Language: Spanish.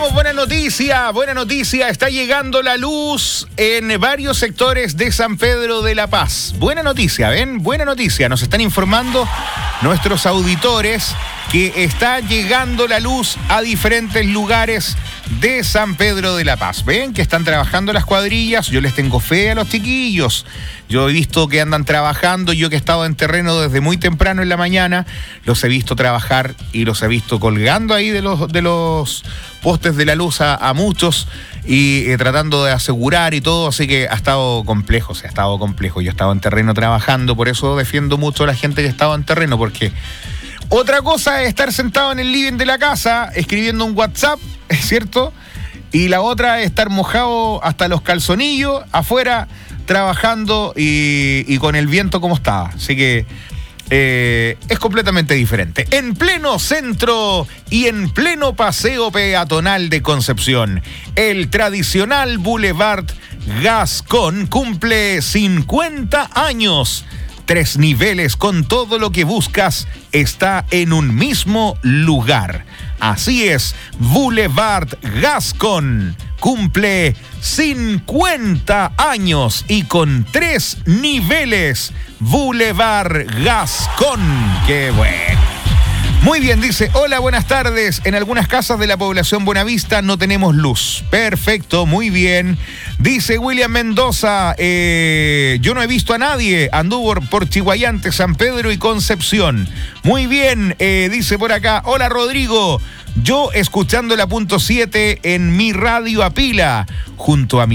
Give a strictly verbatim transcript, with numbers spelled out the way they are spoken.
tenemos buena noticia, buena noticia, está llegando la luz en varios sectores de San Pedro de la Paz. Buena noticia, ¿ven? Buena noticia, nos están informando nuestros auditores que está llegando la luz a diferentes lugares de San Pedro de la Paz. ¿Ven? Que están trabajando las cuadrillas, yo les tengo fe a los chiquillos. Yo he visto que andan trabajando, yo que he estado en terreno desde muy temprano en la mañana, los he visto trabajar y los he visto colgando ahí de los, de los postes de la luz a, a muchos y eh, tratando de asegurar y todo, así que ha estado complejo, o sea, ha estado complejo. Yo he estado en terreno trabajando, por eso defiendo mucho a la gente que ha estado en terreno, porque otra cosa es estar sentado en el living de la casa escribiendo un WhatsApp, ¿es cierto? Y la otra es estar mojado hasta los calzonillos afuera trabajando y, y con el viento como estaba. Así que eh, es completamente diferente. En pleno centro y en pleno paseo peatonal de Concepción, el tradicional Boulevard Gascón cumple cincuenta años. Tres niveles con todo lo que buscas está en un mismo lugar. Así es, Boulevard Gascón cumple cincuenta años y con tres niveles. Boulevard Gascón. ¡Qué bueno! Muy bien, dice, hola, buenas tardes. En algunas casas de la población Buenavista no tenemos luz. Perfecto, muy bien. Dice William Mendoza, eh, yo no he visto a nadie. Anduvo por Chihuayante, San Pedro y Concepción. Muy bien, eh, dice por acá, hola Rodrigo. Yo escuchando la punto siete en mi radio a pila, junto a mi